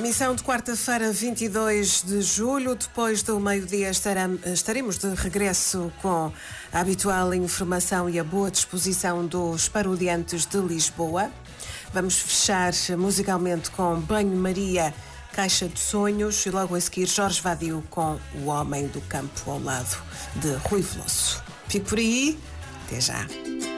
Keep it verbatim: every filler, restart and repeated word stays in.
Emissão de quarta-feira, vinte e dois de julho. Depois do meio-dia estaremos de regresso com a habitual informação e a boa disposição dos parodiantes de Lisboa. Vamos fechar musicalmente com Banho-Maria, Caixa de Sonhos, e logo a seguir Jorge Vadio com O Homem do Campo ao lado de Rui Veloso. Fico por aí. Até já.